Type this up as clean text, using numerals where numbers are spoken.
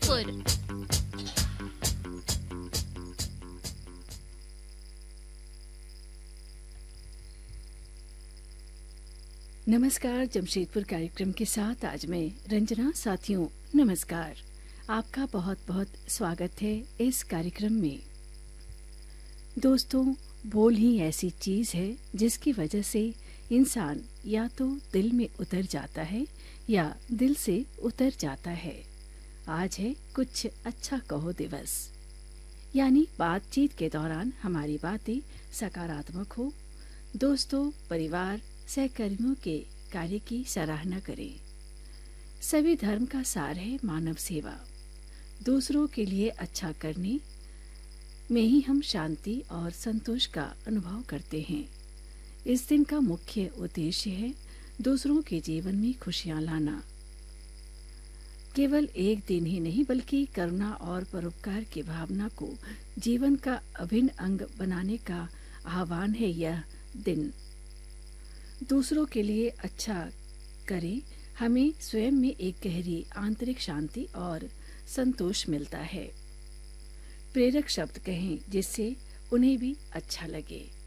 जमशेदपुर। नमस्कार जमशेदपुर कार्यक्रम के साथ आज मैं रंजना। साथियों नमस्कार, आपका बहुत बहुत स्वागत है इस कार्यक्रम में। दोस्तों, बोल ही ऐसी चीज है जिसकी वजह से इंसान या तो दिल में उतर जाता है या दिल से उतर जाता है। आज है कुछ अच्छा कहो दिवस, यानी बातचीत के दौरान हमारी बातें सकारात्मक हो। दोस्तों, परिवार, सहकर्मियों के कार्य की सराहना करें। सभी धर्म का सार है मानव सेवा। दूसरों के लिए अच्छा करने में ही हम शांति और संतोष का अनुभव करते हैं। इस दिन का मुख्य उद्देश्य है दूसरों के जीवन में खुशियां लाना। केवल एक दिन ही नहीं बल्कि करुणा और परोपकार की भावना को जीवन का अभिन्न अंग बनाने का आह्वान है यह दिन। दूसरों के लिए अच्छा करें, हमें स्वयं में एक गहरी आंतरिक शांति और संतोष मिलता है। प्रेरक शब्द कहें जिससे उन्हें भी अच्छा लगे।